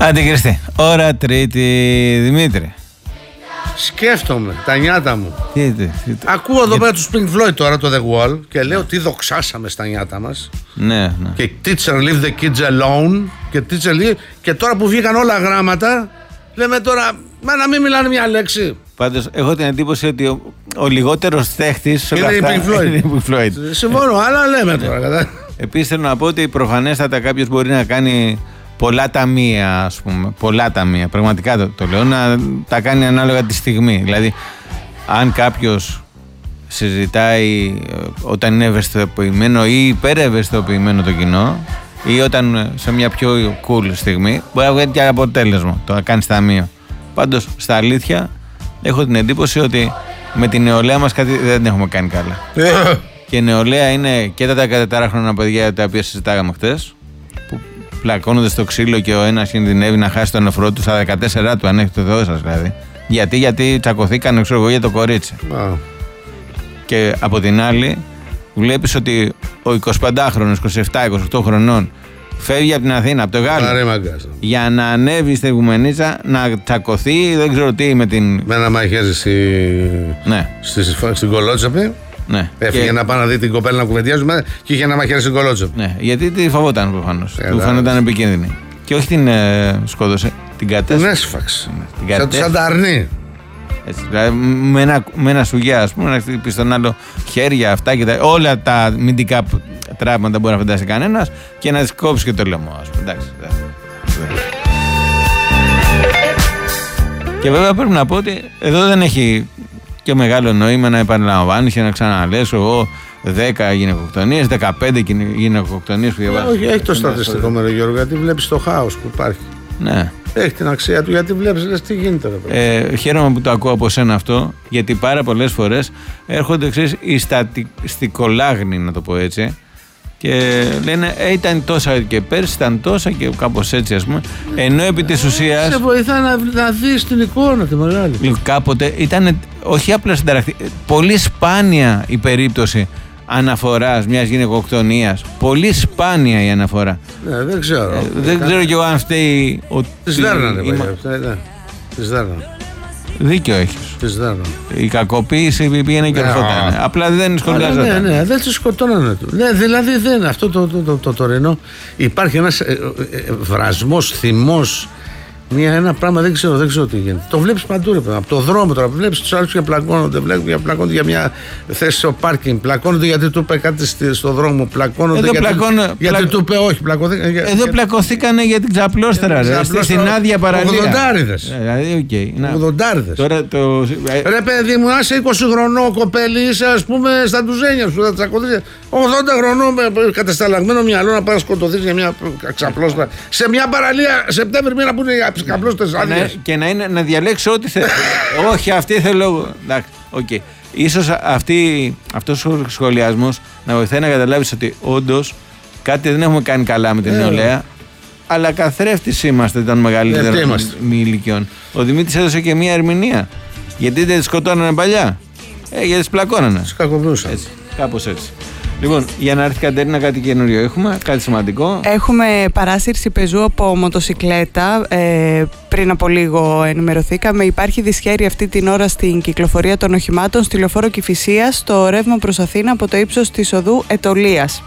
Άντε Χριστί, ώρα Τρίτη, Δημήτρη. Σκέφτομαι τα νιάτα μου. Τι. Ακούω εδώ πέρα τους Pink Floyd τώρα, το The Wall, και λέω τι δοξάσαμε στα νιάτα μας. Ναι. Και Teacher Leave the Kids Alone. Και τώρα που βγήκαν όλα γράμματα, λέμε τώρα, να μην μιλάνε μια λέξη. Πάντως, έχω την εντύπωση ότι ο λιγότερος θέχτης είναι οι Pink Floyd. Συμφωνώ, αλλά λέμε τώρα. Επίσης θέλω να πω ότι προφανέστατα κάποιος μπορεί να κάνει πολλά ταμεία, ας πούμε. Πολλά ταμεία. Πραγματικά το λέω, να τα κάνει ανάλογα τη στιγμή. Δηλαδή, αν κάποιος συζητάει όταν είναι ευαισθητοποιημένο ή υπερευαισθητοποιημένο το κοινό, ή όταν σε μια πιο cool στιγμή, μπορεί να βγει και αποτέλεσμα το να κάνει ταμείο. Πάντως, στα αλήθεια, έχω την εντύπωση ότι με την νεολαία μας κάτι δεν έχουμε κάνει καλά. Και η νεολαία είναι και τα 14χρονα παιδιά τα οποία συζητάγαμε χτες, που πλακώνονται στο ξύλο και ο ένας κινδυνεύει να χάσει τον νεφρό του στα 14 του, αν έχει το Θεό σας δηλαδή. Γιατί τσακωθήκαν, ξέρω εγώ, για το κορίτσι. Και από την άλλη, βλέπεις ότι ο 25χρονος, 27-28 χρονών φεύγει από την Αθήνα, από το Γάλλο, για να ανέβει στην Οικουμενίτσα, να τσακωθεί, δεν ξέρω τι, με ένα μαχαίρι στην Κολότσεπη. Ναι. Έφυγε να πάει να δει την κοπέλα να κουβεντιάζουμε και είχε ένα μαχαίρι στην Κολότσεπη. Ναι, γιατί τη φοβόταν προφανώς. Του φαίνονταν επικίνδυνη. Και όχι την σκότωσε, την κατέσφαξε. Την έσφαξε. Σαν τα αρνή. Δηλαδή, με ένα σουγιά, ας πούμε, να χτυπήσει στον άλλο χέρια, αυτά και όλα τα αμυντικά τραύματα μπορεί να φαντάσει κανένας και να της κόψει και το λαιμό, ας πούμε. Εντάξει. Και βέβαια πρέπει να πω ότι εδώ δεν έχει και μεγάλο νόημα να επαναλαμβάνεις και να ξαναλες εγώ 10 γυναικοκτονίες, 15 γυναικοκτονίες που διαβάζω. Όχι, έχει το στατιστικό μέρο, Γιώργο, γιατί βλέπεις το χάος που υπάρχει. Ναι. Έχει την αξία του, γιατί βλέπεις, λες τι γίνεται. Χαίρομαι που το ακούω από σένα αυτό, γιατί πάρα πολλές φορές έρχονται οι στατιστικολάγνοι, να το πω έτσι, και λένε ήταν τόσα και πέρσι ήταν τόσα και κάπως έτσι, ας πούμε. Ενώ επί της ουσίας. Σε βοηθά να δεις την εικόνα τη μεγάλη. Κάποτε ήταν όχι απλά συνταρακτή, πολύ σπάνια η περίπτωση αναφοράς μιας γυναικοκτονίας. Πολύ σπάνια η αναφορά. Ναι, δεν ξέρω. Δεν ξέρω κι εγώ αν φταίει. Τις δέρνανε, τις δέρνανε. Δίκιο έχεις. Η κακοποίηση πήγαινε και ορθόταν. Απλά δεν σκοτώνανε. Ναι, δεν τους σκοτώνανε. Ναι, δηλαδή δεν είναι αυτό το τωρινό. Υπάρχει ένας βρασμός, θυμός. Ένα πράγμα δεν ξέρω τι γίνεται. Το βλέπεις παντού, ρε παιδί. Από το δρόμο τώρα. Βλέπεις τους άλλους και πλακώνονται. Πλακώνονται για μια θέση στο πάρκινγκ. Πλακώνονται γιατί του είπε κάτι στο δρόμο. Πλακώνονται γιατί του είπε όχι. Εδώ πλακωθήκανε για την ξαπλώστρα. Στην άδεια παραλία. Ογδοντάριδες. Ογδοντάριδες. Ρε παιδί μου, είσαι 20 χρονών κοπέλι, είσαι ας πούμε στα ντουζένια σου. Θα τσακωθείς. 80 χρονών με κατασταλαγμένο μυαλό να πάει να σκοτωθείς για μια ξαπλώστρα. Σε μια παραλία Σεπτέμβρη μήνα που είναι και να διαλέξω ό,τι θέλω. Όχι, αυτή θέλω. Εντάξει, οκ. Ίσως αυτός ο σχολιασμός να βοηθάει να καταλάβεις ότι όντως κάτι δεν έχουμε κάνει καλά με την νεολαία, αλλά καθρέφτης είμαστε των μεγαλύτερων ηλικιών. Ο Δημήτρης έδωσε και μια ερμηνεία. Γιατί δεν τις σκοτώνανε παλιά? Γιατί τις πλακώνανε. Τις κακοποιούσαν. Κάπως έτσι. Λοιπόν, για να έρθει Κατερίνα, κάτι καινούριο έχουμε, κάτι σημαντικό. Έχουμε παράσυρση πεζού από μοτοσικλέτα. Πριν από λίγο ενημερωθήκαμε. Υπάρχει δυσχέρεια αυτή την ώρα στην κυκλοφορία των οχημάτων στη λεωφόρο Κηφισίας, στο ρεύμα προς Αθήνα από το ύψος της οδού Ετωλίας.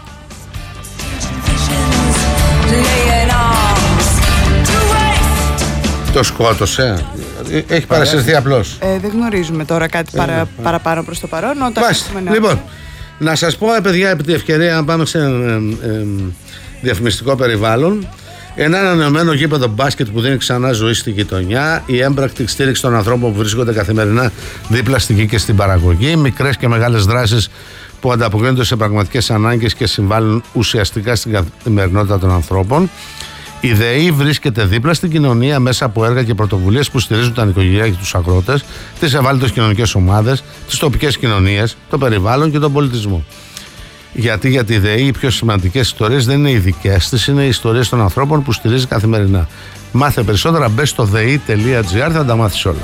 Το σκότωσε. Έχει παρασυρθεί απλώς. Δεν γνωρίζουμε τώρα κάτι παραπάνω προς το παρόν. Λοιπόν, να σας πω, παιδιά, επί τη ευκαιρία, να πάμε σε διαφημιστικό περιβάλλον. Ένα ανανεωμένο γήπεδο μπάσκετ που δίνει ξανά ζωή στη γειτονιά, η έμπρακτη στήριξη των ανθρώπων που βρίσκονται καθημερινά δίπλα στη γη και στην παραγωγή, μικρές και μεγάλες δράσεις που ανταποκρίνονται σε πραγματικές ανάγκες και συμβάλλουν ουσιαστικά στην καθημερινότητα των ανθρώπων. Η ΔΕΗ βρίσκεται δίπλα στην κοινωνία μέσα από έργα και πρωτοβουλίες που στηρίζουν τα νοικοκυριά και τους αγρότες, τις ευάλωτες κοινωνικές ομάδες, τις τοπικές κοινωνίες, το περιβάλλον και τον πολιτισμό. Γιατί για τη ΔΕΗ οι πιο σημαντικές ιστορίες δεν είναι οι δικές της, είναι οι ιστορίες των ανθρώπων που στηρίζει καθημερινά. Μάθε περισσότερα, μπες στο dei.gr, θα τα μάθεις όλα.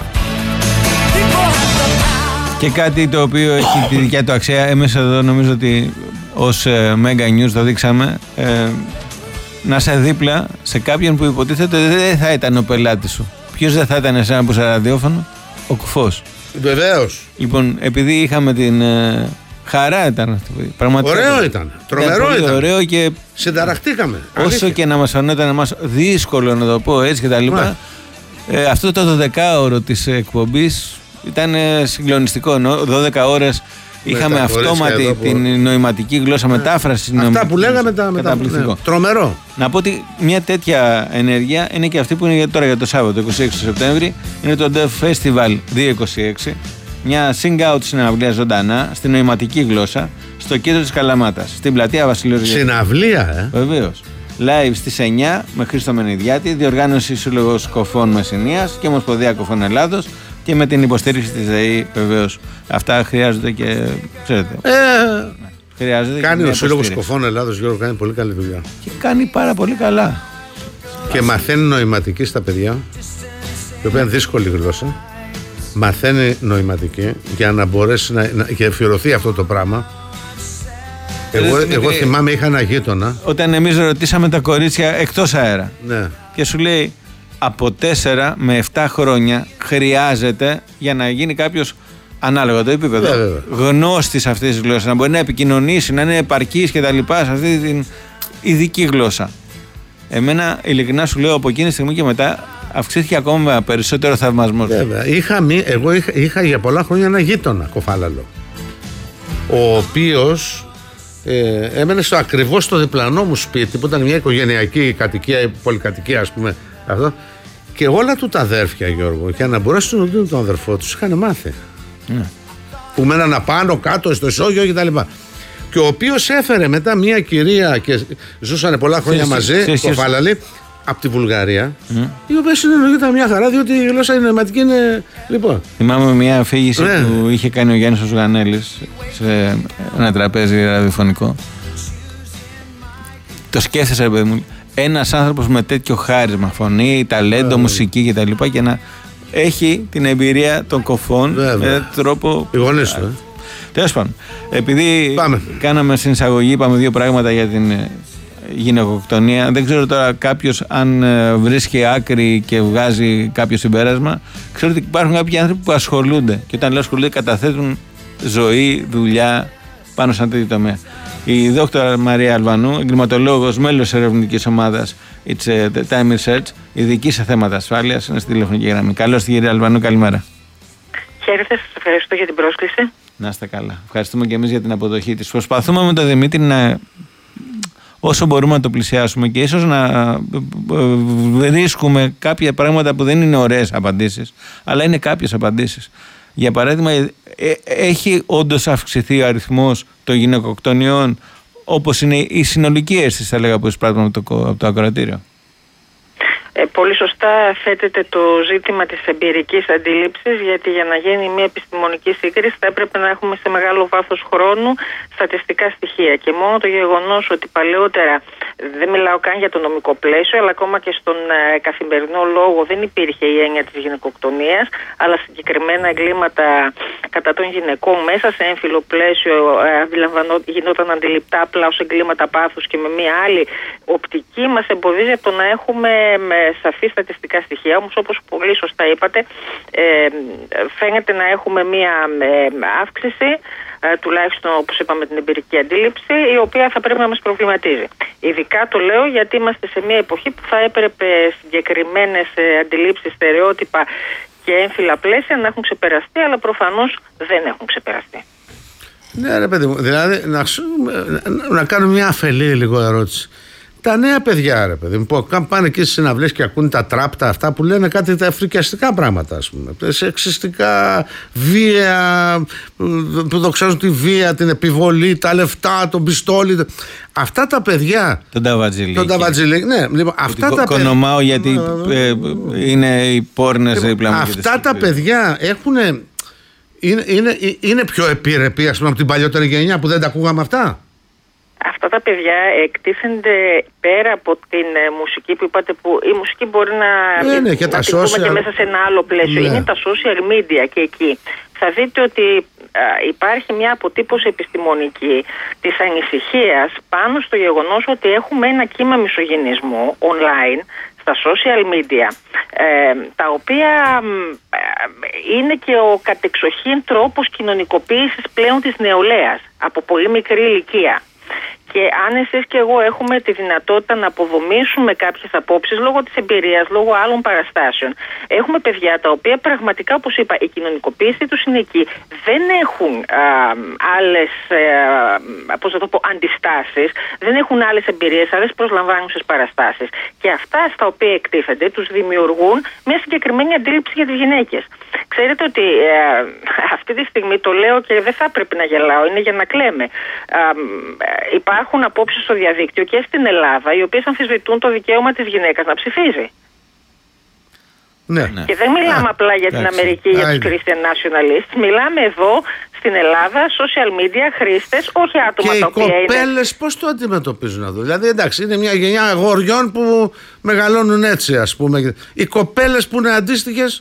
Και κάτι το οποίο έχει τη δικιά του αξία, εμείς εδώ νομίζω ότι ως Mega News το δείξαμε. να είσαι δίπλα σε κάποιον που υποτίθεται δεν θα ήταν ο πελάτης σου. Ποιος δεν θα ήταν εσένα που είσαι ραδιόφωνο? Ο Κουφός. Βεβαίως. Λοιπόν, επειδή είχαμε την χαρά ήταν αυτό. Πραγματικά. Ωραίο ήταν. Τρομερό ήταν. Ωραίο και συνταραχτήκαμε. Όσο Αλήθεια. και να μας φανόταν εμάς δύσκολο να το πω έτσι και τα λοιπά, αυτό το 12ωρο της εκπομπής ήταν συγκλονιστικό. 12 ώρες είχαμε αυτόματη την νοηματική γλώσσα μετάφραση. Αυτά που λέγαμε τα μεταφραστικά. Τρομερό. Να πω ότι μια τέτοια ενέργεια είναι και αυτή που είναι τώρα για το Σάββατο, 26 Σεπτέμβρη. Είναι το Deaf Festival 226. Μια sing-out συναυλία ζωντανά στη νοηματική γλώσσα στο κέντρο της Καλαμάτας, στην πλατεία Βασιλείου Ριζέτη. Συναυλία, Βεβαίως. Live στις 9 με Χρήστο Μενιδιάτη, διοργάνωση Σύλλογος Κοφών Μεσσηνίας και Ομοσπονδία Κοφών Ελλάδος και με την υποστήριξη της ΔΕΗ, βεβαίως. Αυτά χρειάζονται και. Ξέρετε. Χρειάζεται κάνει και ο Σύλλογος Κοφών Ελλάδος, Γιώργο, κάνει πολύ καλή δουλειά. Και κάνει πάρα πολύ καλά. Και μαθαίνει νοηματική στα παιδιά, η οποία είναι δύσκολη γλώσσα. Μαθαίνει νοηματική για να μπορέσει να γεφυρωθεί αυτό το πράγμα. Εγώ θυμάμαι, είχα ένα γείτονα. Όταν εμείς ρωτήσαμε τα κορίτσια εκτός αέρα, ναι, και σου λέει από 4 με 7 χρόνια χρειάζεται για να γίνει κάποιος, ανάλογα το επίπεδο, γνώστης αυτής της γλώσσας, να μπορεί να επικοινωνήσει, να είναι επαρκής και τα λοιπά σε αυτή την ειδική γλώσσα. Εμένα, ειλικρινά σου λέω, από εκείνη τη στιγμή και μετά αυξήθηκε ακόμα περισσότερο θαυμασμός. Βέβαια. Εγώ είχα για πολλά χρόνια ένα γείτονα κοφάλαλο, ο οποίος έμενε ακριβώς στο διπλανό μου σπίτι, που ήταν μια οικογενειακή κατοικία, πολυκατοικία, ας πούμε, αυτό, και όλα του τα αδέρφια, Γιώργο, για να μπορέσουν να δουν τον αδερφό τους, είχαν μάθει. Που μέναν απάνω, κάτω, στο ισόγειο κτλ. Και ο οποίος έφερε μετά μια κυρία και ζούσαν πολλά χρόνια μαζί, κοφάλαλοι, από τη Βουλγαρία, η οποία συνεννοείται μια χαρά, διότι η γλώσσα η νοηματική είναι. Λοιπόν. Θυμάμαι μια αφήγηση που είχε κάνει ο Γιάννης ο Ζουγανέλης σε ένα τραπέζι ραδιοφωνικό. Το σκέφτεσαι, ρε παιδί μου, ένας άνθρωπος με τέτοιο χάρισμα, φωνή, ταλέντο, μουσική κτλ. Και να έχει την εμπειρία των κοφών με τρόπο. Οι γονείς του. Τέλος πάντων, επειδή κάναμε στην εισαγωγή, είπαμε δύο πράγματα για την γυναικοκτονία. Δεν ξέρω τώρα κάποιος αν βρίσκει άκρη και βγάζει κάποιο συμπέρασμα. Ξέρω ότι υπάρχουν κάποιοι άνθρωποι που ασχολούνται. Και όταν λέω ασχολούνται, καταθέτουν ζωή, δουλειά πάνω σε αυτό το τομέα. Η δόκτωρα Μαρία Αλβανού, εγκληματολόγος, μέλος ερευνητικής ομάδας It's Time Research, ειδική σε θέματα ασφάλειας, είναι στη τηλεφωνική γραμμή. Καλώς τη κυρία Αλβανού, καλημέρα. Χαίρετε, σας ευχαριστώ για την πρόσκληση. Να είστε καλά. Ευχαριστούμε και εμείς για την αποδοχή της. Προσπαθούμε με τον Δημήτρη να, όσο μπορούμε να το πλησιάσουμε και ίσως να βρίσκουμε κάποια πράγματα που δεν είναι ωραίες απαντήσεις, αλλά είναι κάποιες απαντήσεις. Για παράδειγμα, έχει όντως αυξηθεί ο αριθμός των γυναικοκτονιών, όπως είναι η συνολική αίσθηση, θα λέγα, που εισπράττουμε από το ακροατήριο? Πολύ σωστά θέτεται το ζήτημα της εμπειρικής αντίληψης, γιατί για να γίνει μια επιστημονική σύγκριση θα έπρεπε να έχουμε σε μεγάλο βάθος χρόνου στατιστικά στοιχεία. Και μόνο το γεγονός ότι παλαιότερα, δεν μιλάω καν για το νομικό πλαίσιο, αλλά ακόμα και στον καθημερινό λόγο δεν υπήρχε η έννοια της γυναικοκτονίας, αλλά συγκεκριμένα εγκλήματα κατά των γυναικών μέσα σε έμφυλο πλαίσιο γινόταν αντιληπτά απλά ως εγκλήματα πάθους και με μια άλλη οπτική, μας εμποδίζει από το να έχουμε σαφή στατιστικά στοιχεία. Όμως, όπως πολύ σωστά είπατε, φαίνεται να έχουμε μία αύξηση, τουλάχιστον όπως είπαμε την εμπειρική αντίληψη, η οποία θα πρέπει να μας προβληματίζει. Ειδικά το λέω γιατί είμαστε σε μία εποχή που θα έπρεπε συγκεκριμένες αντιλήψεις, στερεότυπα και έμφυλα πλαίσια να έχουν ξεπεραστεί, αλλά προφανώς δεν έχουν ξεπεραστεί. Ναι, ρε παιδί μου, δηλαδή να κάνω μια αφελή λίγο ερώτηση. Τα νέα παιδιά, ρε παιδί μου, που πάνε εκεί στις συναυλίες και ακούν τα τράπτα αυτά που λένε κάτι τα φρικιαστικά πράγματα, ας πούμε. Σεξιστικά, βία, που δοξάζουν τη βία, την επιβολή, τα λεφτά, τον πιστόλι. Αυτά τα παιδιά. Τον Ταβατζηλίκ. Ναι, λοιπόν, αυτά τα παιδιά. Κονομάω γιατί είναι οι πόρνες δίπλα μου. Αυτά τα παιδιά έχουν. Είναι πιο επιρρεπή, ας πούμε, από την παλιότερη γενιά που δεν τα ακούγαμε αυτά. Αυτά τα παιδιά εκτίθενται πέρα από την μουσική που είπατε, που η μουσική μπορεί να και τα social... και μέσα σε ένα άλλο πλαίσιο. Είναι τα social media και εκεί. Θα δείτε ότι υπάρχει μια αποτύπωση επιστημονική της ανησυχίας πάνω στο γεγονός ότι έχουμε ένα κύμα μισογυνισμού online στα social media, τα οποία είναι και ο κατεξοχήν τρόπος κοινωνικοποίησης πλέον της νεολαίας από πολύ μικρή ηλικία. Και αν εσείς και εγώ έχουμε τη δυνατότητα να αποδομήσουμε κάποιες απόψεις λόγω της εμπειρίας, λόγω άλλων παραστάσεων, έχουμε παιδιά τα οποία πραγματικά, όπως είπα, η κοινωνικοποίηση τους είναι εκεί. Δεν έχουν άλλες αντιστάσεις, δεν έχουν άλλες εμπειρίες, άλλες προσλαμβάνουσες παραστάσεις. Και αυτά στα οποία εκτίθενται τους δημιουργούν μια συγκεκριμένη αντίληψη για τις γυναίκες. Ξέρετε ότι αυτή τη στιγμή το λέω και δεν θα έπρεπε να γελάω, είναι για να κλαίμε. Υπάρχουν απόψεις στο διαδίκτυο και στην Ελλάδα οι οποίες αμφισβητούν το δικαίωμα της γυναίκας να ψηφίζει. Ναι. Και δεν μιλάμε απλά για την Αμερική, για τους Christian Nationalists. Μιλάμε εδώ στην Ελλάδα, social media, χρήστες, όχι άτομα και τα οποία είναι. Και οι κοπέλες πώς το αντιμετωπίζουν εδώ? Δηλαδή, εντάξει, είναι μια γενιά αγοριών που μεγαλώνουν έτσι, ας πούμε. Οι κοπέλες που είναι αντίστοιχες,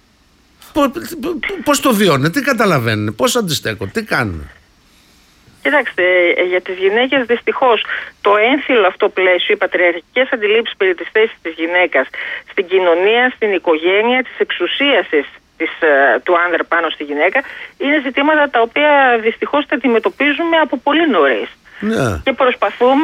πώς το βιώνουν, τι καταλαβαίνουν, πώς αντιστέκονται, τι κάνουν? Κοιτάξτε, για τις γυναίκες δυστυχώς το έμφυλο αυτό πλαίσιο, οι πατριαρχικές αντιλήψεις περί της θέσης της γυναίκας στην κοινωνία, στην οικογένεια, της εξουσίασης του άνδρα πάνω στη γυναίκα, είναι ζητήματα τα οποία δυστυχώς τα αντιμετωπίζουμε από πολύ νωρίς. Yeah. Και προσπαθούμε,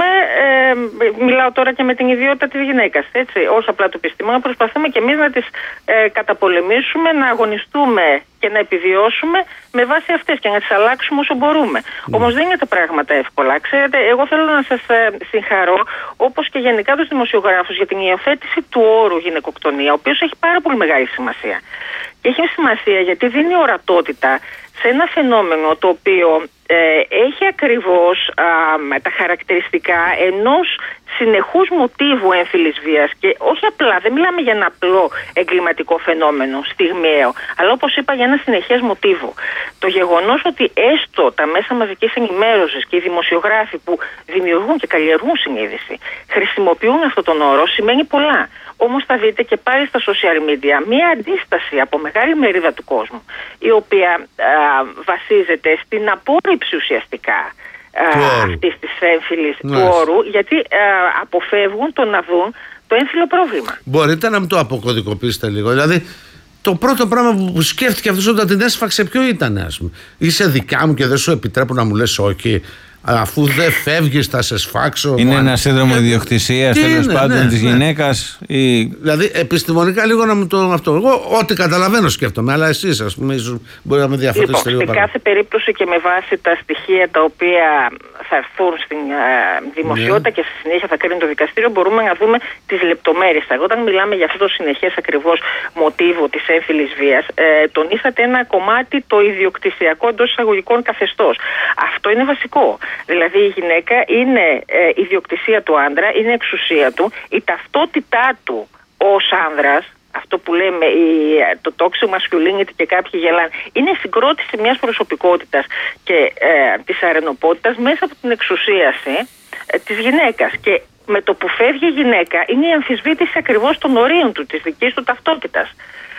μιλάω τώρα και με την ιδιότητα της γυναίκας, έτσι, όχι απλά του επιστήμονα, προσπαθούμε και εμείς να τις καταπολεμήσουμε, να αγωνιστούμε και να επιβιώσουμε με βάση αυτές και να τις αλλάξουμε όσο μπορούμε. Όμως δεν είναι τα πράγματα εύκολα. Ξέρετε, εγώ θέλω να σας συγχαρώ, όπως και γενικά τους δημοσιογράφους, για την υιοθέτηση του όρου γυναικοκτονία, ο οποίος έχει πάρα πολύ μεγάλη σημασία. Και έχει σημασία γιατί δίνει ορατότητα σε ένα φαινόμενο το οποίο έχει ακριβώς τα χαρακτηριστικά ενός συνεχούς μοτίβου έμφυλης βίας, και όχι απλά, δεν μιλάμε για ένα απλό εγκληματικό φαινόμενο στιγμιαίο, αλλά όπως είπα για ένα συνεχές μοτίβο. Το γεγονός ότι έστω τα μέσα μαζικής ενημέρωσης και οι δημοσιογράφοι που δημιουργούν και καλλιεργούν συνείδηση χρησιμοποιούν αυτόν τον όρο σημαίνει πολλά. Όμως θα δείτε και πάλι στα social media μία αντίσταση από μεγάλη μερίδα του κόσμου, η οποία βασίζεται στην απόρριψη ουσιαστικά αυτής της έμφυλης του όρου, γιατί αποφεύγουν το να δουν το έμφυλο πρόβλημα. Μπορείτε να μου το αποκωδικοποιήσετε λίγο? Δηλαδή, το πρώτο πράγμα που σκέφτηκε αυτός όταν την έσφαξε ποιο ήταν, ας πούμε? Είσαι δικιά μου και δεν σου επιτρέπω να μου λες όχι? Αφού δεν φεύγεις θα σε σφάξω. Είναι ένα σύνδρομο ιδιοκτησίας τέλος πάντων της γυναίκας. Δηλαδή επιστημονικά λίγο να μου το αυτό. Εγώ ό,τι καταλαβαίνω σκέφτομαι, αλλά εσείς, ας πούμε, ίσως μπορεί να με διαφορετήσετε λίγο. Σε κάθε περίπτωση και με βάση τα στοιχεία τα οποία θα έρθουν στην δημοσιότητα και στη συνέχεια θα κρίνει το δικαστήριο, μπορούμε να δούμε τις λεπτομέρειες. Όταν μιλάμε για αυτό το συνεχές ακριβώς μοτίβο της έμφυλης βίας, τονίσατε ένα κομμάτι, το ιδιοκτησιακό εντός εισαγωγικών καθεστώς. Αυτό είναι βασικό. Δηλαδή η γυναίκα είναι ιδιοκτησία του άντρα, είναι εξουσία του, η ταυτότητά του ως άνδρας, αυτό που λέμε το toxic masculinity και κάποιοι γελάνε, είναι συγκρότηση μιας προσωπικότητας και της αρενοπότητας μέσα από την εξουσίαση της γυναίκας. Και με το που φεύγει η γυναίκα είναι η αμφισβήτηση ακριβώς των ορίων του, της δικής του ταυτότητας.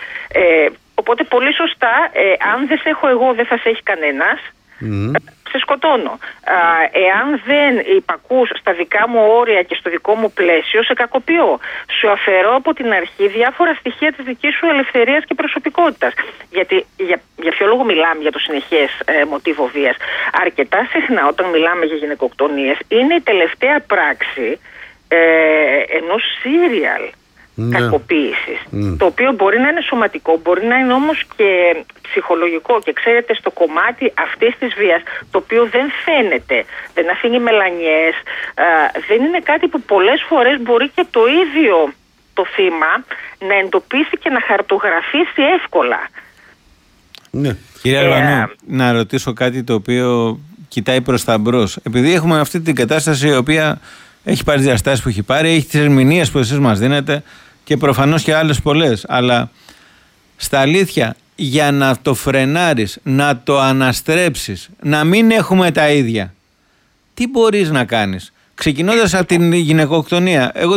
Οπότε πολύ σωστά, αν δεν σε έχω εγώ δεν θα σε έχει κανένας. Σε σκοτώνω. Εάν δεν υπακούς στα δικά μου όρια και στο δικό μου πλαίσιο, σε κακοποιώ. Σου αφαιρώ από την αρχή διάφορα στοιχεία της δικής σου ελευθερίας και προσωπικότητας. Γιατί για ποιο λόγο μιλάμε για το συνεχές μοτίβο βίας? Αρκετά συχνά όταν μιλάμε για γυναικοκτονίες είναι η τελευταία πράξη ενός serial κακοποίησης, το οποίο μπορεί να είναι σωματικό, μπορεί να είναι όμως και ψυχολογικό. Και ξέρετε, στο κομμάτι αυτής της βίας, το οποίο δεν φαίνεται, δεν αφήνει μελανιές, δεν είναι κάτι που πολλές φορές μπορεί και το ίδιο το θύμα να εντοπίσει και να χαρτογραφήσει εύκολα. Ναι. Κύριε Αλβανού, να ρωτήσω κάτι το οποίο κοιτάει προς τα μπρος. Επειδή έχουμε αυτή την κατάσταση η οποία έχει πάρει τις διαστάσεις που έχει πάρει, έχει τις ερμηνείες που εσείς μας δίνετε και προφανώς και άλλες πολλές, αλλά στα αλήθεια, για να το φρενάρεις, να το αναστρέψεις, να μην έχουμε τα ίδια, τι μπορείς να κάνεις? Ξεκινώντας από την γυναικοκτονία, εγώ